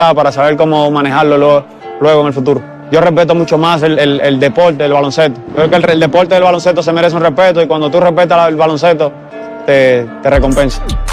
para saber cómo manejarlo luego en el futuro. Yo respeto mucho más el deporte, el baloncesto. Creo que el deporte del baloncesto se merece un respeto y cuando tú respetas el baloncesto, te recompensa.